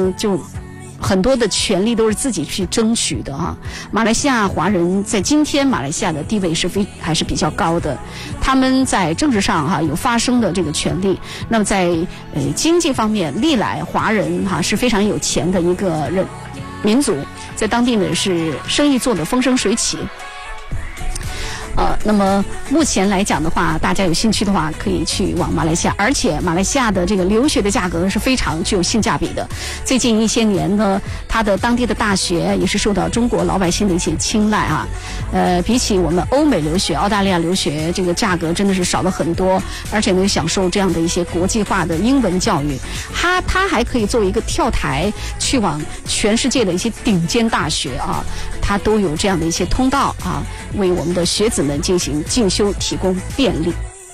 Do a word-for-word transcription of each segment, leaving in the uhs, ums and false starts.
呢就很多的权利都是自己去争取的啊。马来西亚华人在今天马来西亚的地位是非还是比较高的，他们在政治上哈、啊、有发声的这个权利。那么在呃经济方面，历来华人哈、啊、是非常有钱的一个人民族，在当地呢是生意做得风生水起。呃，那么目前来讲的话，大家有兴趣的话可以去往马来西亚，而且马来西亚的这个留学的价格是非常具有性价比的。最近一些年呢，它的当地的大学也是受到中国老百姓的一些青睐啊。呃，比起我们欧美留学、澳大利亚留学，这个价格真的是少了很多，而且能享受这样的一些国际化的英文教育。它它还可以作为一个跳台，去往全世界的一些顶尖大学啊，它都有这样的一些通道啊，为我们的学子们进行进修提供便利。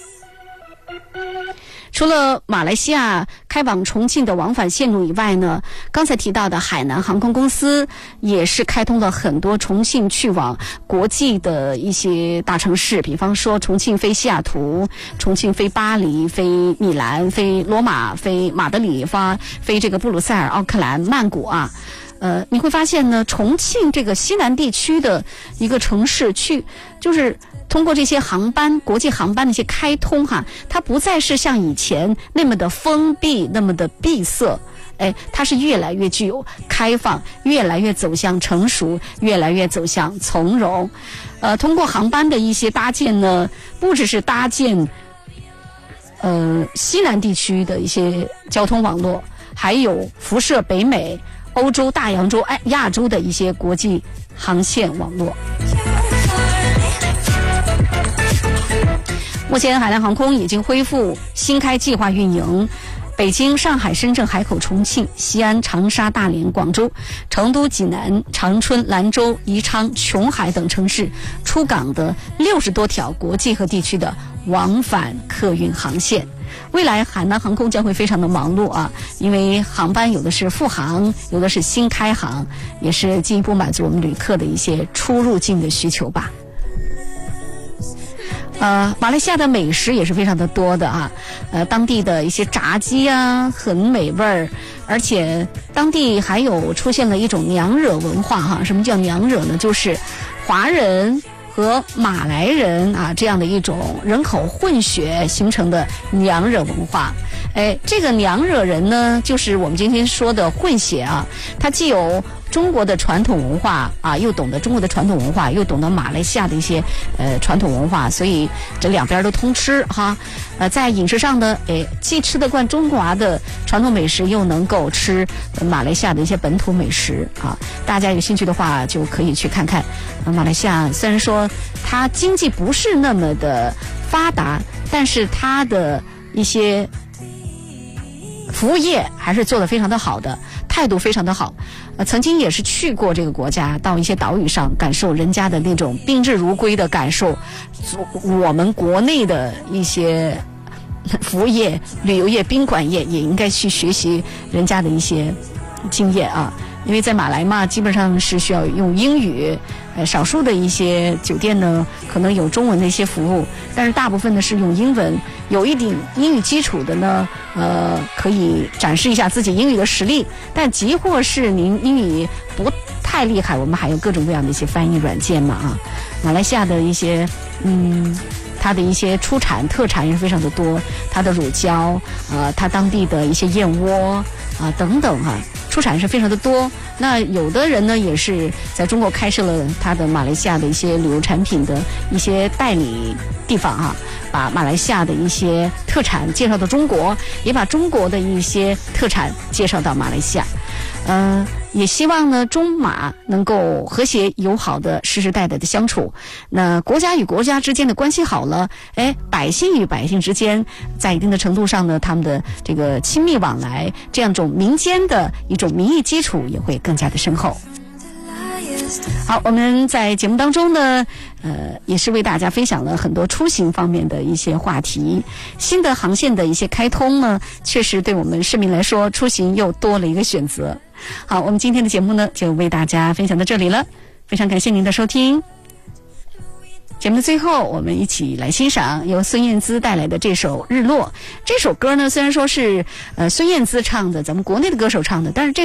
除了马来西亚开往重庆的往返线路以外呢，刚才提到的海南航空公司也是开通了很多重庆去往国际的一些大城市，比方说重庆飞西雅图、重庆飞巴黎、飞米兰、飞罗马、飞马德里、发飞这个布鲁塞尔、奥克兰、曼谷啊。呃，你会发现呢，重庆这个西南地区的一个城市去，就是通过这些航班、国际航班的一些开通哈，它不再是像以前那么的封闭、那么的闭塞，哎，它是越来越具有开放，越来越走向成熟，越来越走向从容。呃，通过航班的一些搭建呢，不只是搭建呃西南地区的一些交通网络，还有辐射北美、欧洲、大洋洲、哎亚洲的一些国际航线网络。目前海南航空已经恢复新开计划运营，北京、上海、深圳、海口、重庆、西安、长沙、大连、广州、成都、济南、长春、兰州、宜昌、琼海等城市出港的六十多条国际和地区的往返客运航线。未来海南航空将会非常的忙碌啊，因为航班有的是复航，有的是新开航，也是进一步满足我们旅客的一些出入境的需求吧。呃，马来西亚的美食也是非常的多的啊，呃，当地的一些炸鸡啊很美味儿，而且当地还有出现了一种娘惹文化哈。什么叫娘惹呢？就是华人和马来人啊这样的一种人口混血形成的娘惹文化。哎，这个娘惹人呢，就是我们今天说的混血啊，它既有中国的传统文化啊，又懂得中国的传统文化，又懂得马来西亚的一些呃传统文化，所以这两边都通吃哈。呃，在饮食上呢，哎，既吃得惯中华的传统美食，又能够吃马来西亚的一些本土美食啊。大家有兴趣的话，就可以去看看。呃、马来西亚虽然说它经济不是那么的发达，但是它的一些服务业还是做得非常的好的，态度非常的好。呃，曾经也是去过这个国家，到一些岛屿上感受人家的那种宾至如归的感受，我们国内的一些服务业、旅游业、宾馆业也应该去学习人家的一些经验啊。因为在马来嘛，基本上是需要用英语，呃，少数的一些酒店呢可能有中文的一些服务，但是大部分呢是用英文。有一点英语基础的呢，呃，可以展示一下自己英语的实力。但即或是您英语不太厉害，我们还有各种各样的一些翻译软件嘛啊。马来西亚的一些嗯。它的一些出产特产也是非常的多，它的乳胶，呃，它当地的一些燕窝啊、呃、等等哈、啊，出产是非常的多。那有的人呢，也是在中国开设了他的马来西亚的一些旅游产品的一些代理地方啊，把马来西亚的一些特产介绍到中国，也把中国的一些特产介绍到马来西亚。嗯、呃，也希望呢中马能够和谐友好的世世代代的相处。那国家与国家之间的关系好了，哎，百姓与百姓之间在一定的程度上呢，他们的这个亲密往来，这样一种民间的一种民意基础也会更加的深厚。好，我们在节目当中呢，呃，也是为大家分享了很多出行方面的一些话题。新的航线的一些开通呢，确实对我们市民来说，出行又多了一个选择。好，我们今天的节目呢，就为大家分享到这里了，非常感谢您的收听。节目的最后，我们一起来欣赏由孙燕姿带来的这首《日落》。这首歌呢，虽然说是呃孙燕姿唱的，咱们国内的歌手唱的，但是这